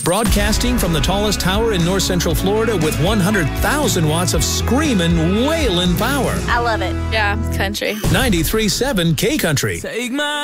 Broadcasting from the tallest tower in north central Florida with 100,000 watts of screaming, wailing power. I love it. Yeah, country. 93.7 K Country. Take my